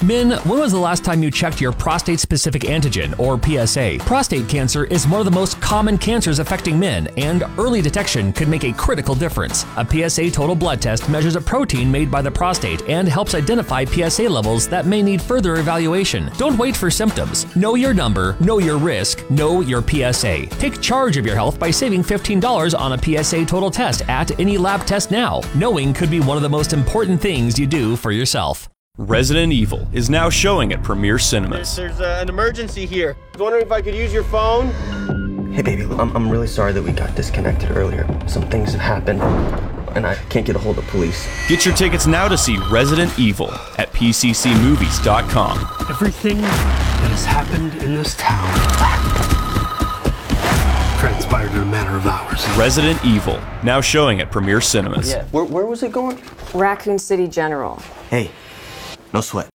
Min, when was the last time you checked your prostate-specific antigen, or PSA? Prostate cancer is one of the most common cancers affecting men, and early detection could make a critical difference. A PSA total blood test measures a protein made by the prostate and helps identify PSA levels that may need further evaluation. Don't wait for symptoms. Know your number, know your risk, know your PSA. Take charge of your health by saving $15 on a PSA total test at any lab test now. Knowing could be one of the most important things you do for yourself. Resident Evil is now showing at Premier Cinemas. There's an emergency here. I was wondering if I could use your phone? Hey baby, I'm really sorry that we got disconnected earlier. Some things have happened, and I can't get a hold of police. Get your tickets now to see Resident Evil at pccmovies.com. Everything that has happened in this town transpired in a matter of hours. Resident Evil, now showing at Premier Cinemas. Yeah, where was it going? Raccoon City General. Hey, no sweat.